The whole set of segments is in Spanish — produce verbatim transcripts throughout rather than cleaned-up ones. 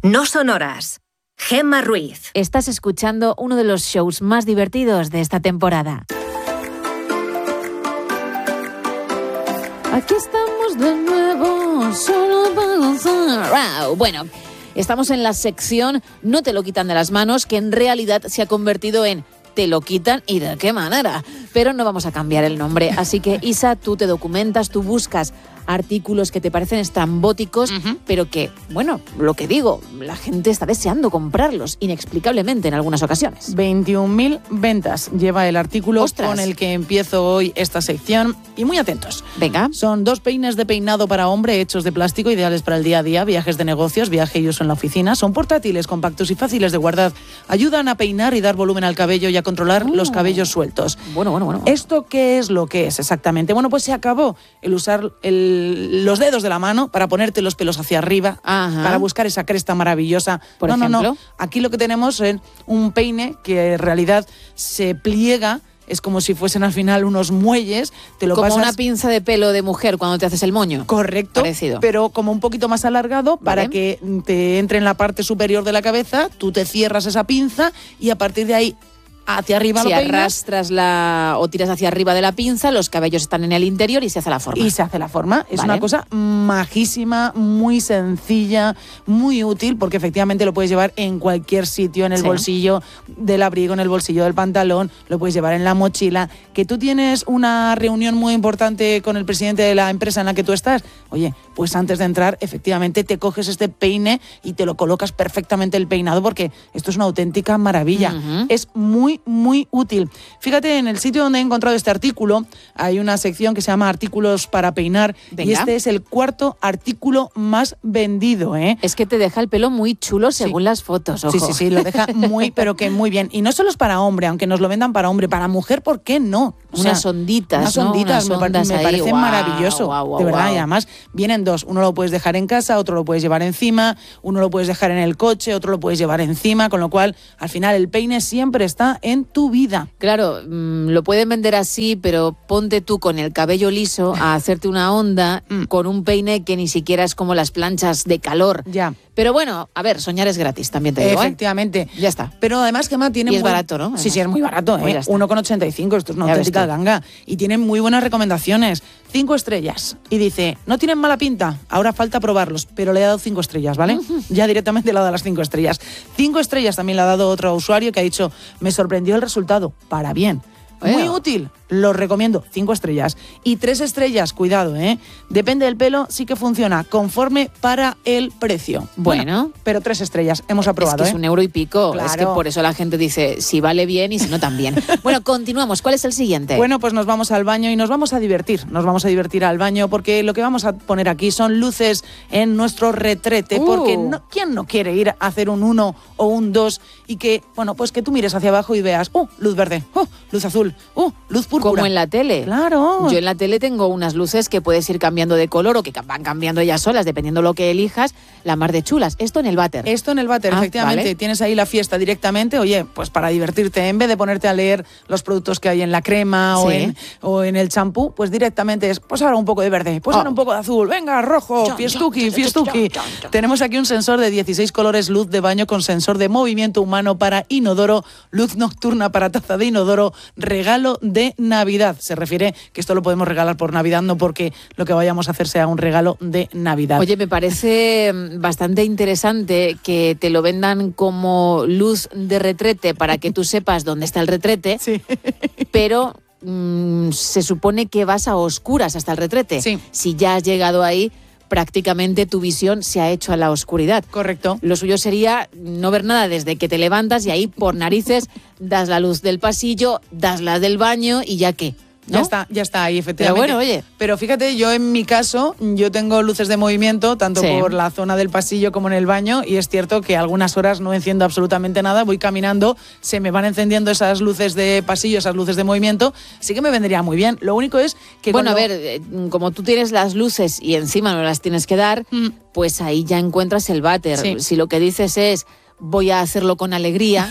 No son horas. Gemma Ruiz. Estás escuchando uno de los shows más divertidos de esta temporada. Aquí estamos de nuevo, solo para gozar. Bueno, estamos en la sección No te lo quitan de las manos, que en realidad se ha convertido en Te lo quitan y de qué manera. Pero no vamos a cambiar el nombre. Así que, Isa, tú te documentas, tú buscas artículos que te parecen estrambóticos, uh-huh. pero que, bueno, lo que digo, la gente está deseando comprarlos inexplicablemente en algunas ocasiones. veintiún mil ventas lleva el artículo ¡Ostras! Con el que empiezo hoy esta sección. Y muy atentos. Venga. Son dos peines de peinado para hombre hechos de plástico, ideales para el día a día, viajes de negocios, viaje y uso en la oficina. Son portátiles, compactos y fáciles de guardar. Ayudan a peinar y dar volumen al cabello y a controlar oh. los cabellos sueltos. Bueno, bueno, bueno. ¿Esto qué es lo que es exactamente? Bueno, pues se acabó el usar el los dedos de la mano para ponerte los pelos hacia arriba, Ajá. para buscar esa cresta maravillosa. Por no, ejemplo. no, no. Aquí lo que tenemos es un peine que en realidad se pliega. Es como si fuesen al final unos muelles. Te lo como pasas... una pinza de pelo de mujer cuando te haces el moño. Correcto. Parecido. Pero como un poquito más alargado, para vale. que te entre en la parte superior de la cabeza, tú te cierras esa pinza y a partir de ahí hacia arriba si lo peinas. arrastras la o tiras hacia arriba de la pinza, los cabellos están en el interior y se hace la forma. Y se hace la forma. Es vale. una cosa majísima, muy sencilla, muy útil, porque efectivamente lo puedes llevar en cualquier sitio, en el sí. bolsillo del abrigo, en el bolsillo del pantalón, lo puedes llevar en la mochila. Que tú tienes una reunión muy importante con el presidente de la empresa en la que tú estás, oye, pues antes de entrar, efectivamente te coges este peine y te lo colocas perfectamente el peinado, porque esto es una auténtica maravilla. Uh-huh. Es muy muy útil. Fíjate, en el sitio donde he encontrado este artículo hay una sección que se llama artículos para peinar. Venga. Y este es el cuarto artículo más vendido, ¿eh? Es que te deja el pelo muy chulo según sí. las fotos, ojo. Sí, sí, sí, lo deja muy, pero que muy bien. Y no solo es para hombre, aunque nos lo vendan para hombre, para mujer, ¿por qué no? O unas sea, onditas, unas ¿no? onditas, unas me, ondas me parece ahí. maravilloso, wow, wow, de verdad. Wow. Y además vienen dos, uno lo puedes dejar en casa, otro lo puedes llevar encima, uno lo puedes dejar en el coche, otro lo puedes llevar encima, con lo cual, al final, el peine siempre está en tu vida. Claro, mmm, lo pueden vender así, pero ponte tú con el cabello liso a hacerte una onda mm. con un peine que ni siquiera es como las planchas de calor. Ya. Pero bueno, a ver, soñar es gratis, también te digo, Efectivamente. ¿eh? Ya está. Pero además, Gemma, tiene y es muy... barato, ¿no? Además. Sí, sí, es muy barato, ¿eh? Pues uno con ochenta y cinco, esto es una ya auténtica ganga. Y tiene muy buenas recomendaciones. Cinco estrellas. Y dice, no tienen mala pinta, ahora falta probarlos, pero le he dado cinco estrellas, ¿vale? Uh-huh. Ya directamente le he dado las cinco estrellas. Cinco estrellas también le ha dado otro usuario que ha dicho, me sorprendió el resultado, para bien. Muy Eo. útil, lo recomiendo, cinco estrellas. Y tres estrellas, cuidado, ¿eh? Depende del pelo, sí que funciona conforme para el precio. Bueno. bueno pero tres estrellas, hemos aprobado, Es que ¿eh? es un euro y pico, claro. Es que por eso la gente dice, si vale bien y si no también. Bueno, continuamos, ¿cuál es el siguiente? Bueno, pues nos vamos al baño y nos vamos a divertir, nos vamos a divertir al baño porque lo que vamos a poner aquí son luces en nuestro retrete, uh. porque no, ¿quién no quiere ir a hacer un uno o un dos y que, bueno, pues que tú mires hacia abajo y veas, ¡uh! Luz verde, ¡uh! Luz azul, ¡uh! Luz púrpura. Como en la tele. Claro. Yo en la tele tengo unas luces que puedes ir cambiando de color o que van cambiando ellas solas, dependiendo lo que elijas, la más de chulas. Esto en el váter. Esto en el váter, ah, efectivamente. Vale. Tienes ahí la fiesta directamente. Oye, pues para divertirte, en vez de ponerte a leer los productos que hay en la crema sí. o, en, o en el champú, pues directamente es, pues ahora un poco de verde, pues oh. ahora un poco de azul, venga, rojo, John, fiestuki, John, fiestuki. John, John, John. Tenemos aquí un sensor de dieciséis colores, luz de baño con sensor de movimiento humano para inodoro, luz nocturna para taza de inodoro, regalo de Navidad. Se refiere que esto lo podemos regalar por Navidad, no porque lo que vayamos a hacer sea un regalo de Navidad. Oye, me parece bastante interesante que te lo vendan como luz de retrete para que tú sepas dónde está el retrete, sí. pero mmm, se supone que vas a oscuras hasta el retrete. Sí. Si ya has llegado ahí, prácticamente tu visión se ha hecho a la oscuridad. Correcto. Lo suyo sería no ver nada desde que te levantas y ahí por narices das la luz del pasillo, das la del baño y ya qué. ¿No? Ya está, ya está ahí, efectivamente. Pero bueno, oye. Pero fíjate, yo en mi caso, yo tengo luces de movimiento, tanto sí. por la zona del pasillo como en el baño, y es cierto que algunas horas no enciendo absolutamente nada, voy caminando, se me van encendiendo esas luces de pasillo, esas luces de movimiento, sí que me vendría muy bien. Lo único es que Bueno, cuando... a ver, como tú tienes las luces y encima no las tienes que dar, mm. pues ahí ya encuentras el váter. Sí. Si lo que dices es, voy a hacerlo con alegría...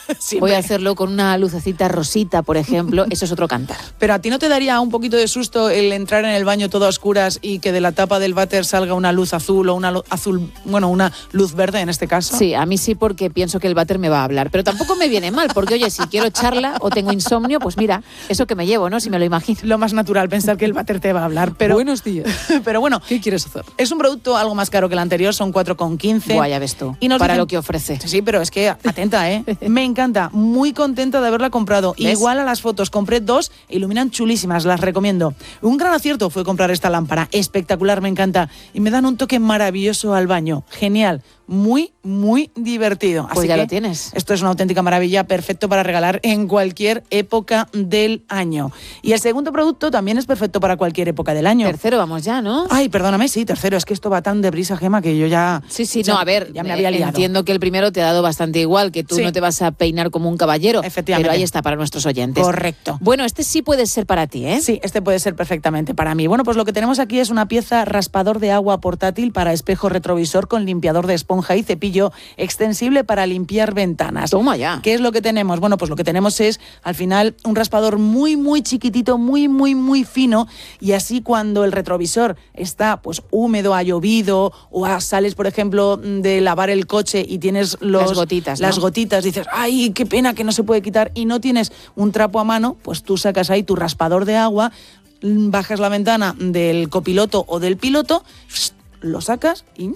Voy a hacerlo con una lucecita rosita, por ejemplo. Eso es otro cantar. Pero ¿a ti no te daría un poquito de susto el entrar en el baño todo a oscuras y que de la tapa del váter salga una luz azul o una luz azul, bueno, una luz verde en este caso? Sí, a mí sí, porque pienso que el váter me va a hablar. Pero tampoco me viene mal, porque oye, si quiero echarla o tengo insomnio, pues mira, eso que me llevo, ¿no? Si me lo imagino. Lo más natural, pensar que el váter te va a hablar. Pero, buenos días. Pero bueno, ¿qué quieres hacer? Es un producto algo más caro que el anterior, son cuatro con quince. Buah, ya ves tú, y nos para dicen, lo que ofrece. Sí, pero es que, atenta, ¿eh? Me encanta, muy contenta de haberla comprado. ¿Ves? Igual a las fotos, compré dos, iluminan chulísimas, las recomiendo. Un gran acierto fue comprar esta lámpara, espectacular, me encanta. Y me dan un toque maravilloso al baño, genial. Muy, muy divertido. Pues Así ya que lo tienes. Esto es una auténtica maravilla, perfecto para regalar en cualquier época del año. Y el segundo producto también es perfecto para cualquier época del año. Tercero vamos ya, ¿no? Ay, perdóname, sí, tercero. Es que esto va tan deprisa, Gema, que yo ya... Sí, sí, ya, no, a ver, ya me había liado. Entiendo que el primero te ha dado bastante igual, que tú Sí. no te vas a peinar como un caballero. Efectivamente. Pero ahí está para nuestros oyentes. Correcto. Bueno, este sí puede ser para ti, ¿eh? Sí, este puede ser perfectamente para mí. Bueno, pues lo que tenemos aquí es una pieza raspador de agua portátil para espejo retrovisor con limpiador de esponja y cepillo extensible para limpiar ventanas. Toma ya. ¿Qué es lo que tenemos? Bueno, pues lo que tenemos es, al final, un raspador muy, muy chiquitito, muy, muy, muy fino, y así cuando el retrovisor está, pues, húmedo, ha llovido, o a- sales, por ejemplo, de lavar el coche y tienes los, Las gotitas, ¿no? las gotitas, dices, ay, qué pena que no se puede quitar, y no tienes un trapo a mano, pues tú sacas ahí tu raspador de agua, bajas la ventana del copiloto o del piloto, lo sacas y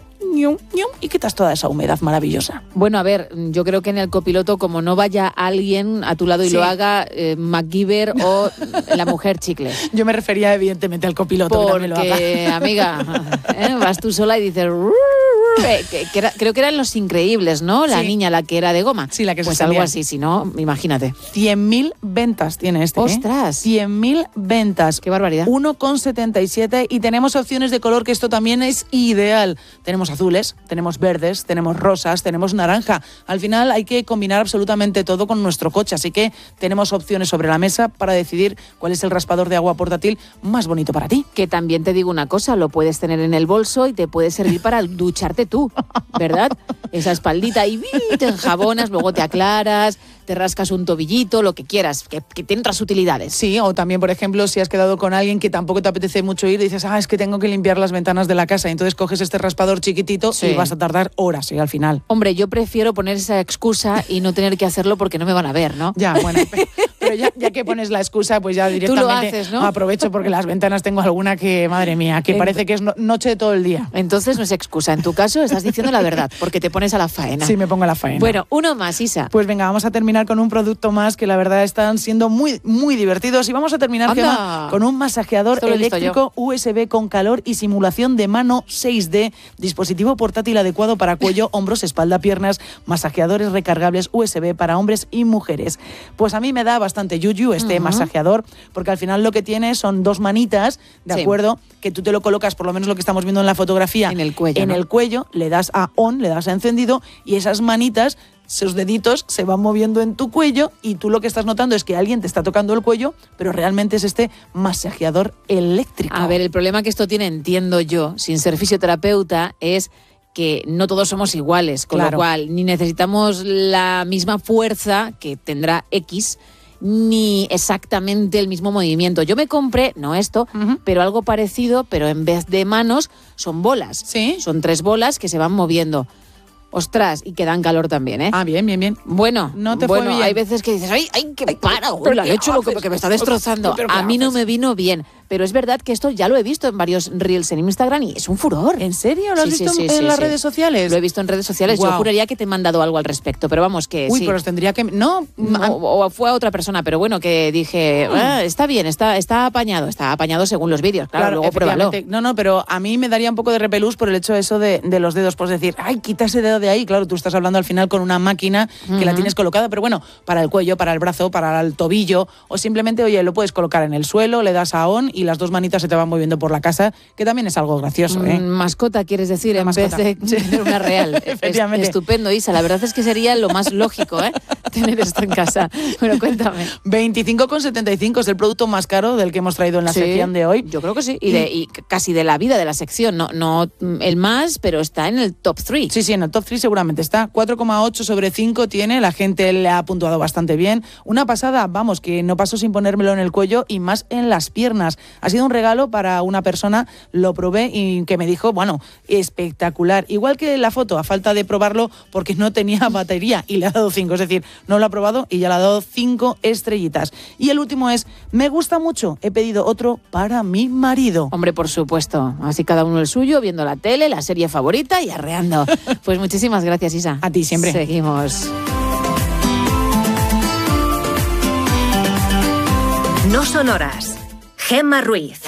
y quitas toda esa humedad maravillosa. Bueno, a ver, yo creo que en el copiloto, como no vaya alguien a tu lado y Sí. lo haga, eh, MacGyver o la mujer chicle. Yo me refería evidentemente al copiloto. que también lo haga. Porque, amiga, ¿eh? vas tú sola y dices... Eh, que, que era- creo que eran Los Increíbles, ¿no? La Sí. niña, la que era de goma. Sí, la que se Pues algo salía. así, si no, imagínate. cien mil ventas tiene este. ¿eh? ¡Ostras! cien mil ventas. ¡Qué barbaridad! uno con setenta y siete y tenemos opciones de color que esto también es ideal. Tenemos azules, tenemos verdes, tenemos rosas, tenemos naranja. Al final hay que combinar absolutamente todo con nuestro coche, así que tenemos opciones sobre la mesa para decidir cuál es el raspador de agua portátil más bonito para ti. Que también te digo una cosa, lo puedes tener en el bolso y te puede servir para ducharte tú, ¿verdad? Esa espaldita y ¡bii! Te enjabonas, luego te aclaras, te rascas un tobillito, lo que quieras, que, que tiene otras utilidades. Sí, o también, por ejemplo, si has quedado con alguien que tampoco te apetece mucho ir y dices, ah, es que tengo que limpiar las ventanas de la casa, y entonces coges este raspador chiquitito Sí. y vas a tardar horas, ¿eh? Al final. Hombre, yo prefiero poner esa excusa y no tener que hacerlo porque no me van a ver, ¿no? Ya, bueno, pe- pero ya, ya que pones la excusa, pues ya directamente haces, ¿no? aprovecho porque las ventanas tengo alguna que, madre mía, que En- parece que es no- noche de todo el día. Entonces no es excusa. En tu caso estás diciendo la verdad, porque te pones a la faena. Sí, me pongo a la faena. Bueno, uno más, Isa. Pues venga, vamos a terminar con un producto más que la verdad están siendo muy, muy divertidos. Y vamos a terminar, Anda. Gemma, con un masajeador Esto lo he visto eléctrico U S B con calor y simulación de mano seis D, dispositivo portátil adecuado para cuello, hombros, espalda, piernas, masajeadores recargables U S B para hombres y mujeres. Pues a mí me da bastante yuyu este Ujú. masajeador, porque al final lo que tiene son dos manitas, ¿de Sí. acuerdo? Que tú te lo colocas, por lo menos lo que estamos viendo en la fotografía, En el cuello, en ¿no? el cuello, le das a on, le das a encendido, y esas manitas, sus deditos se van moviendo en tu cuello, y tú lo que estás notando es que alguien te está tocando el cuello, pero realmente es este masajeador eléctrico. A ver, el problema que esto tiene, entiendo yo, sin ser fisioterapeuta, es que no todos somos iguales, con Claro. lo cual ni necesitamos la misma fuerza que tendrá X, ni exactamente el mismo movimiento. Yo me compré, no esto, Ujú. pero algo parecido, pero en vez de manos son bolas. Sí. Son tres bolas que se van moviendo. Ostras, y que dan calor también, ¿eh? Ah, bien, bien, bien. Bueno, No te fue bueno, bien. hay veces que dices, ay, ay, que para, uy, ¿pero la qué leche lo que, haces? que me está destrozando. ¿Pero qué A mí no haces? me vino bien, pero es verdad que esto ya lo he visto en varios reels en Instagram y es un furor. ¿En serio? ¿Lo has Sí, visto sí, en, sí, en sí, las sí. redes sociales? Lo he visto en redes sociales. Yo Guau. juraría que te he mandado algo al respecto, pero vamos que Uy, sí. pero os tendría que... No, No, o, o fue a otra persona, pero bueno, que dije, "Ah, está bien, está, está apañado, está apañado según los vídeos, claro, luego pruébalo. efectivamente. No, no, pero a mí me daría un poco de repelús por el hecho eso de, de los dedos, pues decir, ay, quita ese dedo de ahí. Claro, tú estás hablando al final con una máquina que la Ujú. tienes colocada, pero bueno, para el cuello, para el brazo, para el tobillo, o simplemente, oye, lo puedes colocar en el suelo, le das a on y las dos manitas se te van moviendo por la casa, que también es algo gracioso, ¿eh? Mm, mascota, quieres decir, Una en mascota. vez de Sí. tener una real. Efectivamente. Es- Estupendo, Isa. La verdad es que sería lo más lógico, ¿eh? tener esto en casa. Bueno, cuéntame. veinticinco con setenta y cinco es el producto más caro del que hemos traído en la Sí, sección de hoy. Yo creo que sí. Y, de, y casi de la vida de la sección. No, no el más, pero está en el top tres. Sí, sí, en el top tres seguramente está. cuatro coma ocho sobre cinco tiene. La gente le ha puntuado bastante bien. Una pasada, vamos, que no pasó sin ponérmelo en el cuello y más en las piernas. Ha sido un regalo para una persona. Lo probé y que me dijo, bueno, espectacular. Igual que la foto, a falta de probarlo porque no tenía batería y le ha dado cinco. Es decir, no lo ha probado y ya le ha dado cinco estrellitas. Y el último es, me gusta mucho. He pedido otro para mi marido. Hombre, por supuesto. Así cada uno el suyo, viendo la tele, la serie favorita y arreando. Pues muchísimas gracias, Isa. A ti siempre. Seguimos. No son horas. Gemma Ruiz.